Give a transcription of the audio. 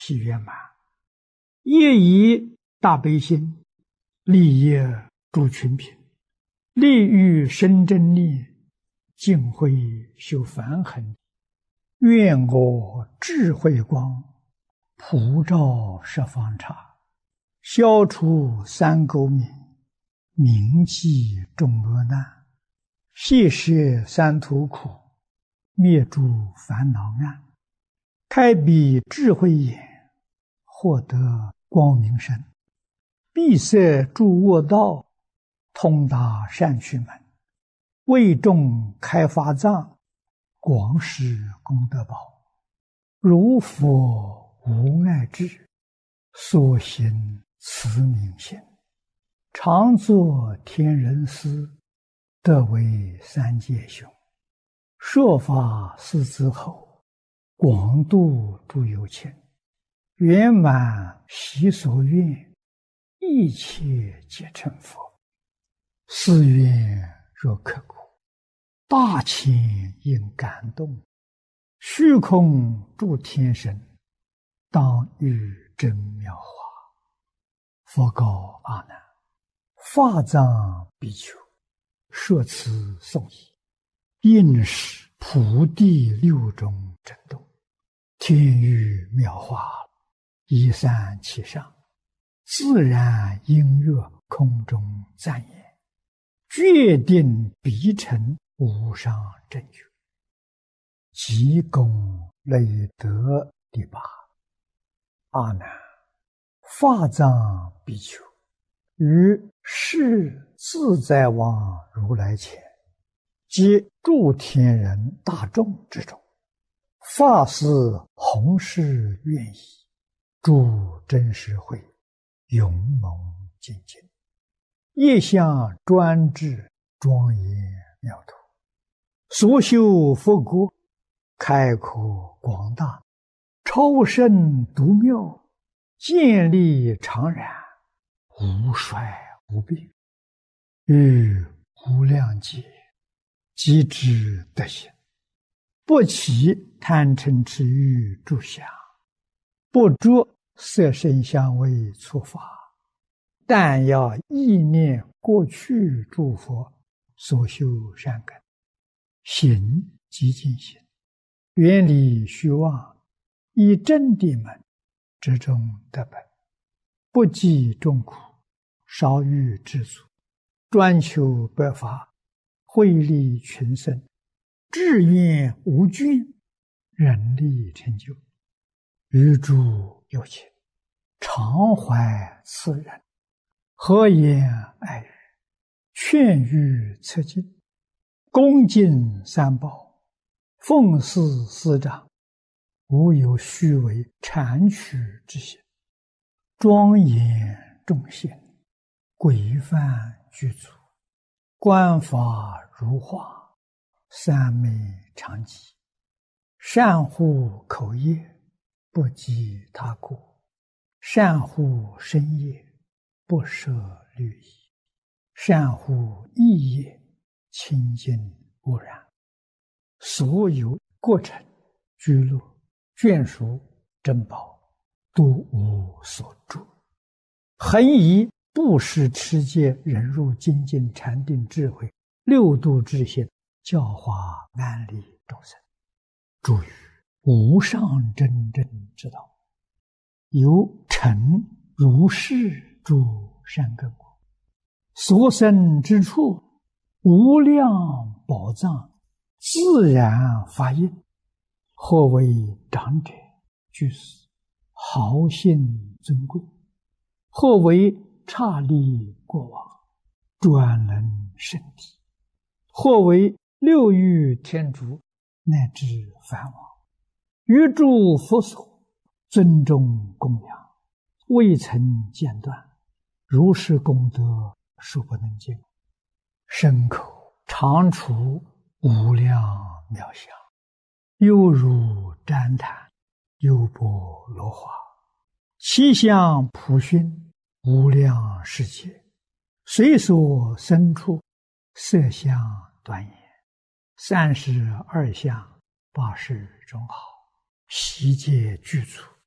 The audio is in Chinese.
体圆满，业以大悲心，利业诸群品，利欲生真念，净慧修梵行。愿我智慧光，普照十方刹，消除三垢冥，铭记众恶难，谢摄三途苦，灭诸烦恼暗，开彼智慧眼，获得光明身，闭塞诸恶道，通达善趣门，为众开法藏，广施功德宝。如佛无碍智，所行慈悯心，常作天人师，得为三界雄。说法四之后，广度诸有情，圆满习所愿，一切皆成佛。是愿若刻骨，大千应感动，虚空诸天神，当遇真妙法。佛告阿难：法藏比丘，说此颂已，应是普地六种震动，天雨妙法，一散其上，自然音乐空中赞言，决定必成无上正觉。即功累德第八。阿难，法藏比丘于世自在王如来前，及诸天人大众之中，发誓弘誓愿意，诸真实会勇猛精进，业相专制，庄严妙土，所修佛国，开阔广大，超胜独妙，建立常然，无衰无病，于无量劫即知德行，不起贪嗔痴欲诸想，不着色声香味触法，但要意念过去诸佛所修善根，行即净行，远离虚妄，以真谛门，之中得本，不计众苦，少欲知足，专求百法，惠利群生，志愿无倦，人力成就。于诸有情，常怀慈仁，和颜爱语，劝喻策进，恭敬三宝，奉事师长，无有虚伪谄曲之心，庄严众贤，规范具足，观法如画，三昧常寂，善护口业，不积他过，善护身业，不舍律仪，善护意业，清净无染，所有过程居乐眷属珍宝，都无所住，恒以布施持戒忍辱精进禅定智慧六度之心，教化安利众生，诸于无上真正之道，有成如是诸善根果，所生之处，无量宝藏，自然发应，或为长者居士，豪信尊贵，或为刹利过往，专能圣体，或为六欲天竺，乃至梵王，于诸佛所尊重供养，未曾间断，如是功德数不能尽，身口常处无量妙相，犹如旃檀，优波罗花，其相普熏，无量世界，随所生处，色相端严，32相，80种好，悉皆具足，